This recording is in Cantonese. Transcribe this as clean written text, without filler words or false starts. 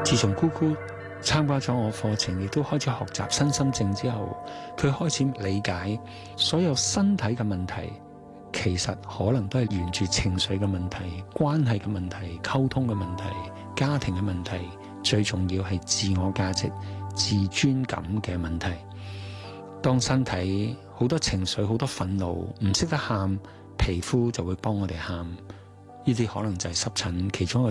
自從姑姑參加咗我課程，亦都開始學習身心症之後，佢開始理解所有身體嘅問題，其實可能都係源住情緒嘅問題、關係嘅問題、溝通嘅問題、家庭嘅問題，最重要係自我價值、自尊感嘅問題。當身體好多情緒、好多憤怒，唔識得喊，皮膚就會幫我哋喊。呢啲可能就係濕疹其中一個